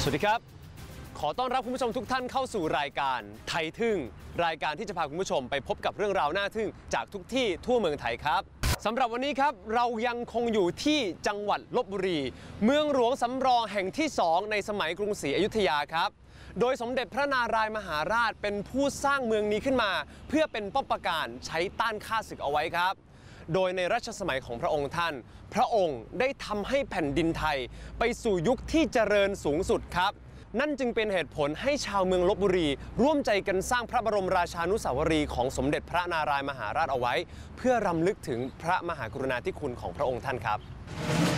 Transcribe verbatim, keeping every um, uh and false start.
สวัสดีครับขอต้อนรับคุณผู้ชมทุกท่านเข้าสู่รายการไทยทึ่งรายการที่จะพาคุณผู้ชมไปพบกับเรื่องราวน่าทึ่งจากทุกที่ทั่วเมืองไทยครับสำหรับวันนี้ครับเรายังคงอยู่ที่จังหวัดลพบุรีเมืองหลวงสำรองแห่งที่สองในสมัยกรุงศรีอยุธยาครับโดยสมเด็จพระนารายมหาราชเป็นผู้สร้างเมืองนี้ขึ้นมาเพื่อเป็นป้อมปราการใช้ต้านข้าศึกเอาไว้ครับโดยในรัชสมัยของพระองค์ท่านพระองค์ได้ทำให้แผ่นดินไทยไปสู่ยุคที่เจริญสูงสุดครับนั่นจึงเป็นเหตุผลให้ชาวเมืองลพบุรีร่วมใจกันสร้างพระบรมราชานุสาวรีย์ของสมเด็จพระนารายมหาราชเอาไว้เพื่อรำลึกถึงพระมหากรุณาธิคุณของพระองค์ท่านครับ